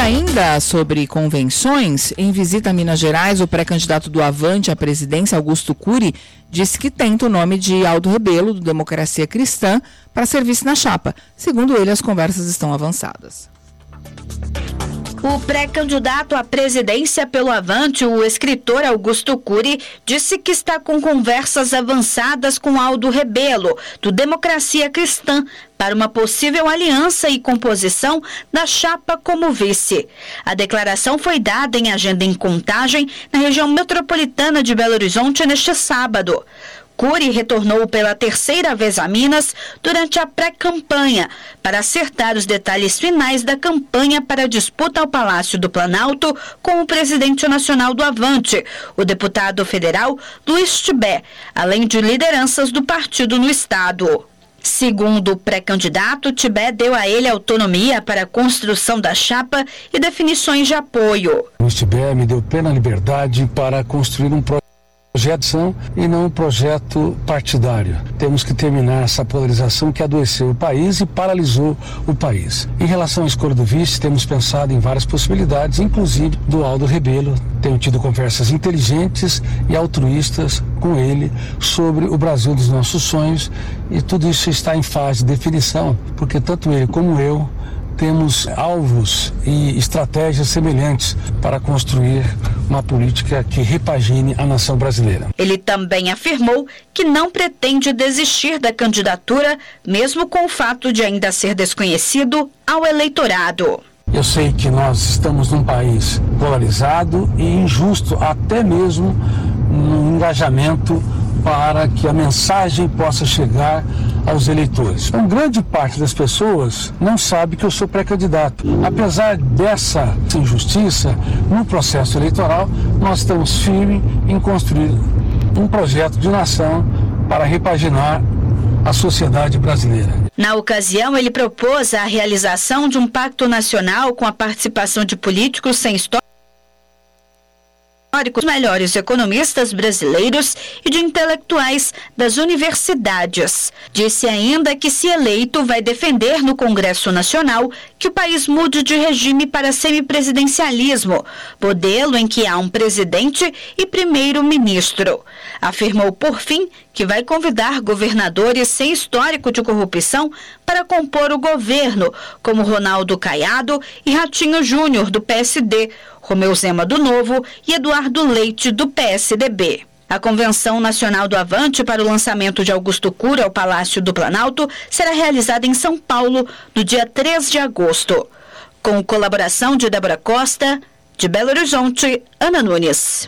ainda sobre convenções, em visita a Minas Gerais, o pré-candidato do Avante à presidência, Augusto Cury, disse que tenta o nome de Aldo Rebelo, do Democracia Cristã, para serviço na chapa. Segundo ele, as conversas estão avançadas. O pré-candidato à presidência pelo Avante, o escritor Augusto Cury, disse que está com conversas avançadas com Aldo Rebelo, do Democracia Cristã, para uma possível aliança e composição da chapa como vice. A declaração foi dada em agenda em Contagem, na região metropolitana de Belo Horizonte, neste sábado. Cury retornou pela terceira vez a Minas durante a pré-campanha para acertar os detalhes finais da campanha para a disputa ao Palácio do Planalto com o presidente nacional do Avante, o deputado federal Luiz Tibé, além de lideranças do partido no estado. Segundo o pré-candidato, Tibé deu a ele autonomia para a construção da chapa e definições de apoio. Luiz Tibé me deu plena liberdade para construir um projeto e não um projeto partidário. Temos que terminar essa polarização que adoeceu o país e paralisou o país. Em relação à escolha do vice, temos pensado em várias possibilidades, inclusive do Aldo Rebelo. Tenho tido conversas inteligentes e altruístas com ele sobre o Brasil dos nossos sonhos, e tudo isso está em fase de definição, porque tanto ele como eu temos alvos e estratégias semelhantes para construir uma política que repagine a nação brasileira. Ele também afirmou que não pretende desistir da candidatura, mesmo com o fato de ainda ser desconhecido ao eleitorado. Eu sei que nós estamos num país polarizado e injusto, até mesmo no engajamento para que a mensagem possa chegar aos eleitores. Então, grande parte das pessoas não sabe que eu sou pré-candidato. Apesar dessa injustiça, no processo eleitoral, nós estamos firmes em construir um projeto de nação para repaginar a sociedade brasileira. Na ocasião, ele propôs a realização de um pacto nacional com a participação de políticos sem história, os melhores economistas brasileiros e de intelectuais das universidades. Disse ainda que, se eleito, vai defender no Congresso Nacional que o país mude de regime para semipresidencialismo, modelo em que há um presidente e primeiro-ministro. Afirmou, por fim, que vai convidar governadores sem histórico de corrupção para compor o governo, como Ronaldo Caiado e Ratinho Júnior, do PSD, Romeu Zema, do Novo, e Eduardo Leite, do PSDB. A Convenção Nacional do Avante para o lançamento de Augusto Cury ao Palácio do Planalto será realizada em São Paulo no dia 3 de agosto. Com colaboração de Débora Costa, de Belo Horizonte, Ana Nunes.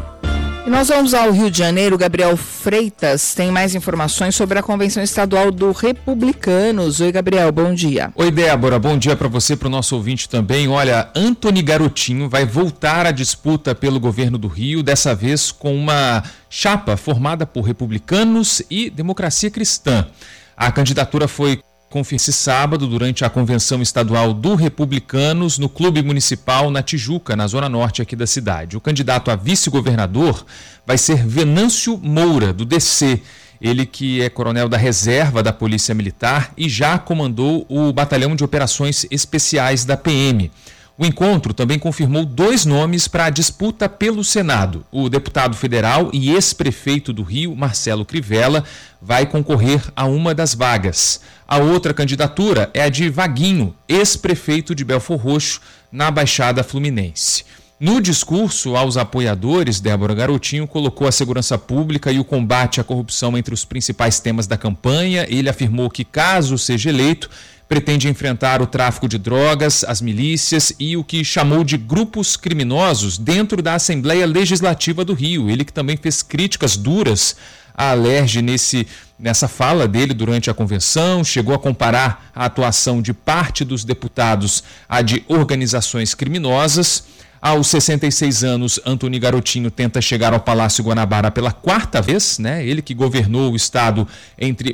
E nós vamos ao Rio de Janeiro. Gabriel Freitas tem mais informações sobre a Convenção Estadual do Republicanos. Oi, Gabriel, bom dia. Oi, Débora, bom dia para você, para o nosso ouvinte também. Olha, Antony Garotinho vai voltar à disputa pelo governo do Rio, dessa vez com uma chapa formada por republicanos e Democracia Cristã. A candidatura foi esse sábado durante a Convenção Estadual do Republicanos no Clube Municipal na Tijuca, na zona norte aqui da cidade. O candidato a vice-governador vai ser Venâncio Moura, do DC. Ele que é coronel da reserva da Polícia Militar e já comandou o Batalhão de Operações Especiais da PM. O encontro também confirmou 2 nomes para a disputa pelo Senado. O deputado federal e ex-prefeito do Rio, Marcelo Crivella, vai concorrer a uma das vagas. A outra candidatura é a de Vaguinho, ex-prefeito de Belfor Roxo, na Baixada Fluminense. No discurso aos apoiadores, Débora, Garotinho colocou a segurança pública e o combate à corrupção entre os principais temas da campanha. Ele afirmou que, caso seja eleito, pretende enfrentar o tráfico de drogas, as milícias e o que chamou de grupos criminosos dentro da Assembleia Legislativa do Rio. Ele que também fez críticas duras à Alerj nessa fala dele durante a convenção, chegou a comparar a atuação de parte dos deputados à de organizações criminosas. Aos 66 anos, Antony Garotinho tenta chegar ao Palácio Guanabara pela 4ª vez, né? Ele que governou o estado entre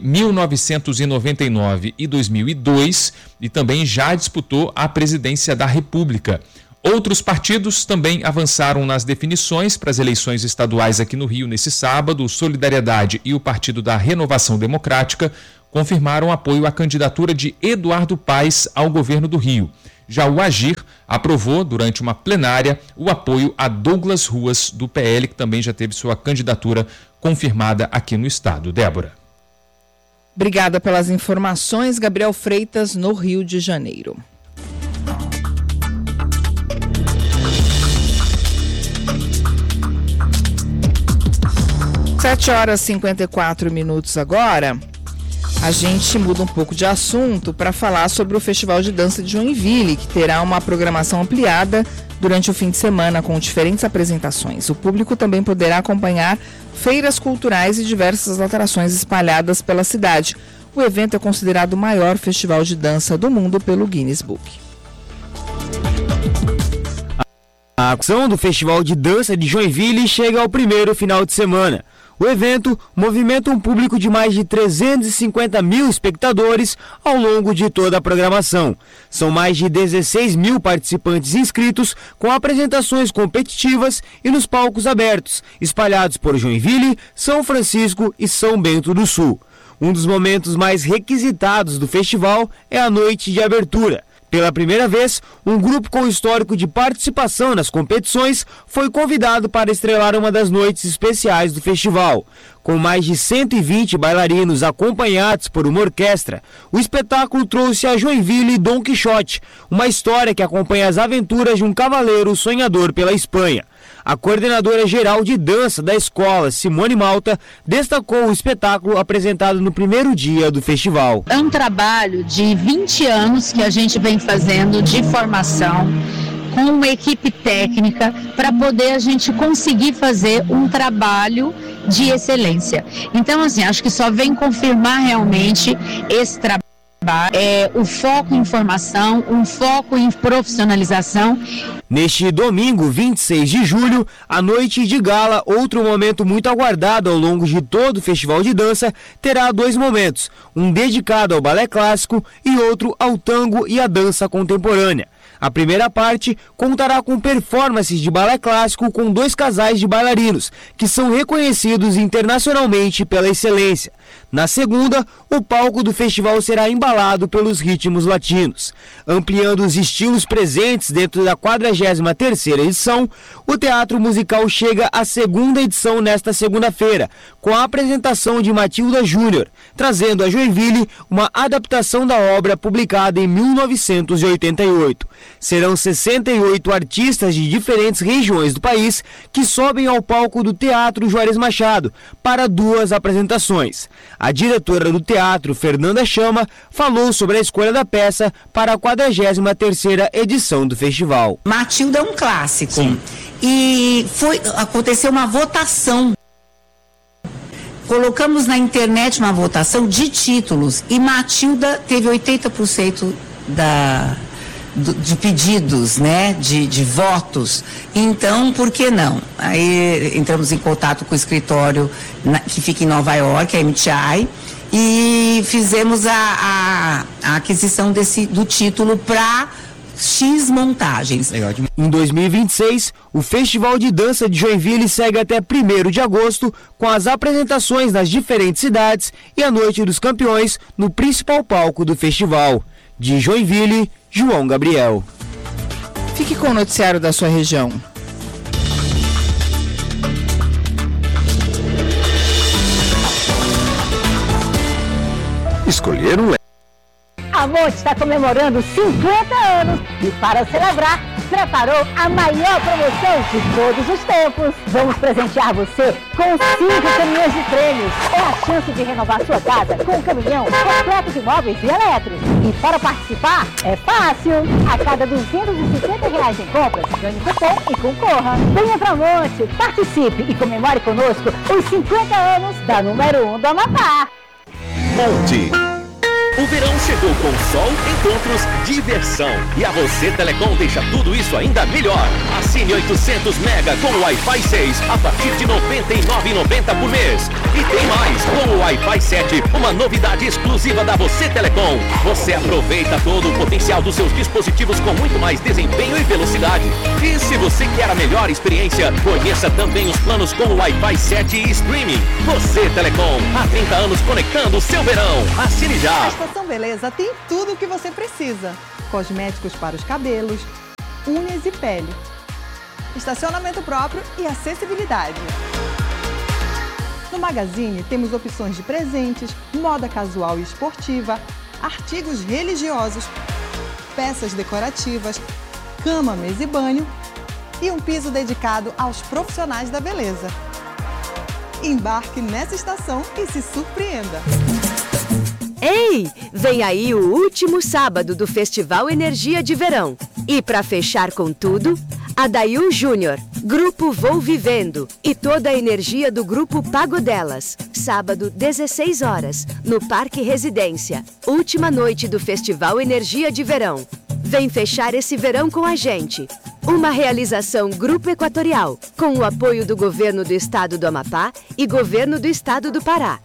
1999 e 2002 e também já disputou a presidência da República. Outros partidos também avançaram nas definições para as eleições estaduais aqui no Rio nesse sábado. O Solidariedade e o Partido da Renovação Democrática confirmaram apoio à candidatura de Eduardo Paes ao governo do Rio. Já o Agir aprovou, durante uma plenária, o apoio a Douglas Ruas, do PL, que também já teve sua candidatura confirmada aqui no estado. Débora. Obrigada pelas informações, Gabriel Freitas, no Rio de Janeiro. Sete horas e 54 minutos agora. A gente muda um pouco de assunto para falar sobre o Festival de Dança de Joinville, que terá uma programação ampliada durante o fim de semana com diferentes apresentações. O público também poderá acompanhar feiras culturais e diversas atrações espalhadas pela cidade. O evento é considerado o maior festival de dança do mundo pelo Guinness Book. A ação do Festival de Dança de Joinville chega ao primeiro final de semana. O evento movimenta um público de mais de 350 mil espectadores ao longo de toda a programação. São mais de 16 mil participantes inscritos, com apresentações competitivas e nos palcos abertos, espalhados por Joinville, São Francisco e São Bento do Sul. Um dos momentos mais requisitados do festival é a noite de abertura. Pela primeira vez, um grupo com histórico de participação nas competições foi convidado para estrelar uma das noites especiais do festival. Com mais de 120 bailarinos acompanhados por uma orquestra, o espetáculo trouxe a Joinville Dom Quixote, uma história que acompanha as aventuras de um cavaleiro sonhador pela Espanha. A coordenadora geral de dança da escola, Simone Malta, destacou o espetáculo apresentado no primeiro dia do festival. É um trabalho de 20 anos que a gente vem fazendo de formação, com uma equipe técnica, para poder a gente conseguir fazer um trabalho de excelência. Então, assim, acho que só vem confirmar realmente esse trabalho. O foco em formação, um foco em profissionalização. Neste domingo, 26 de julho, a noite de gala, outro momento muito aguardado ao longo de todo o festival de dança, terá dois momentos, um dedicado ao balé clássico e outro ao tango e à dança contemporânea. A primeira parte contará com performances de balé clássico com dois casais de bailarinos, que são reconhecidos internacionalmente pela excelência. Na segunda, o palco do festival será embalado pelos ritmos latinos. Ampliando os estilos presentes dentro da 43ª edição, o Teatro Musical chega à segunda edição nesta segunda-feira, com a apresentação de Matilda Júnior, trazendo a Joinville uma adaptação da obra publicada em 1988. Serão 68 artistas de diferentes regiões do país que sobem ao palco do Teatro Juarez Machado para duas apresentações. A diretora do teatro, Fernanda Chama, falou sobre a escolha da peça para a 43ª edição do festival. Matilda é um clássico. Sim. E aconteceu uma votação. Colocamos na internet uma votação de títulos e Matilda teve 80% de pedidos, né, de votos. Então, por que não? Aí entramos em contato com o escritório que fica em Nova York, a MTI, e fizemos a aquisição do título para X montagens. Em 2026, o Festival de Dança de Joinville segue até 1º de agosto, com as apresentações nas diferentes cidades e a Noite dos Campeões no principal palco do festival. De Joinville, João Gabriel. Fique com o noticiário da sua região. Escolher um A Monte está comemorando 50 anos e, para celebrar, preparou a maior promoção de todos os tempos. Vamos presentear você com 5 caminhões de prêmios. É a chance de renovar sua casa com um caminhão completo de móveis e elétricos. E para participar, é fácil. A cada R$250 em compras, ganhe cupom e concorra. Venha pra Monte, participe e comemore conosco os 50 anos da número 1 do Amapá. Monte. O verão chegou com sol, encontros, diversão. E a Você Telecom deixa tudo isso ainda melhor. Assine 800 mega com o Wi-Fi 6 a partir de R$ 99,90 por mês. E tem mais, com o Wi-Fi 7, uma novidade exclusiva da Você Telecom. Você aproveita todo o potencial dos seus dispositivos com muito mais desempenho e velocidade. E se você quer a melhor experiência, conheça também os planos com o Wi-Fi 7 e streaming. Você Telecom, há 30 anos conectando o seu verão. Assine já. Estação Beleza tem tudo o que você precisa. cosméticos para os cabelos, unhas e pele, estacionamento próprio e acessibilidade. No Magazine temos opções de presentes, moda casual e esportiva, artigos religiosos, peças decorativas, cama, mesa e banho e um piso dedicado aos profissionais da beleza. Embarque nessa estação e se surpreenda! Ei, vem aí o último sábado do Festival Energia de Verão. E para fechar com tudo, a Dayu Júnior, Grupo Vou Vivendo e toda a energia do Grupo Pagodelas. Sábado, 16 horas, no Parque Residência. Última noite do Festival Energia de Verão. Vem fechar esse verão com a gente. Uma realização Grupo Equatorial, com o apoio do Governo do Estado do Amapá e Governo do Estado do Pará.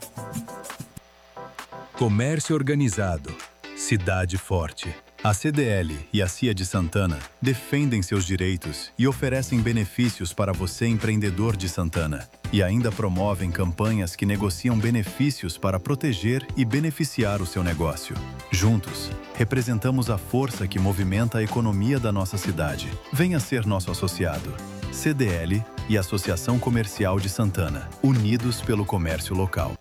Comércio organizado, cidade forte. A CDL e a CIA de Santana defendem seus direitos e oferecem benefícios para você, empreendedor de Santana. E ainda promovem campanhas que negociam benefícios para proteger e beneficiar o seu negócio. Juntos, representamos a força que movimenta a economia da nossa cidade. Venha ser nosso associado. CDL e Associação Comercial de Santana, unidos pelo comércio local.